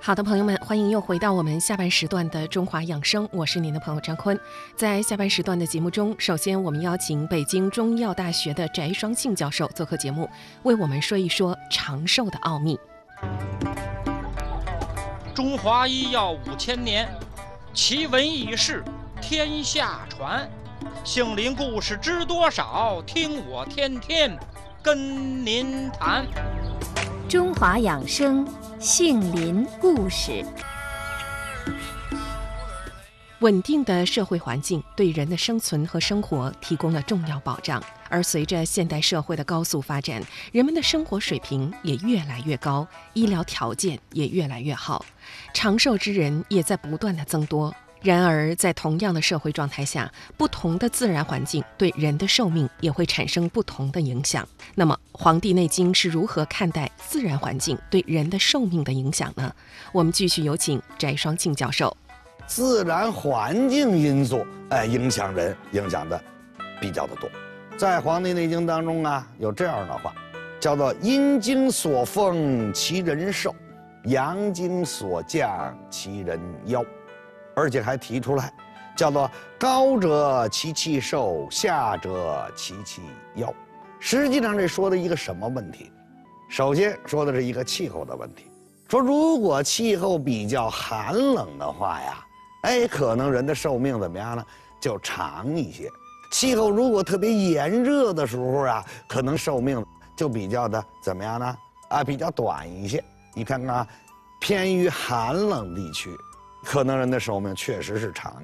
好的，朋友们，欢迎又回到我们下半时段的中华养生，我是您的朋友张坤。在下半时段的节目中，首先我们邀请北京中医药大学的翟双庆教授做客节目，为我们说一说长寿的奥秘。 中华医药5000年，奇闻异事天下传，杏林故事知多少？听我天天跟您谈。 中华养生杏林故事。 稳定的社会环境对人的生存和生活提供了重要保障，而随着现代社会的高速发展，人们的生活水平也越来越高，医疗条件也越来越好，长寿之人也在不断的增多。然而，在同样的社会状态下，不同的自然环境对人的寿命也会产生不同的影响。那么，《黄帝内经》是如何看待自然环境对人的寿命的影响呢？我们继续有请翟双庆教授。 自然环境因素，影响人，影响的比较的多。在《黄帝内经》当中啊，有这样的话，叫做“阴经所奉其人寿，阳经所降其人夭”。而且还提出来，叫做高者其气寿，下者其气夭。实际上这说的一个什么问题？首先说的是一个气候的问题，说如果气候比较寒冷的话呀，可能人的寿命怎么样呢？就长一些。气候如果特别炎热的时候啊，可能寿命就比较的怎么样呢？比较短一些。你看看，偏于寒冷地区，可能人的寿命确实是长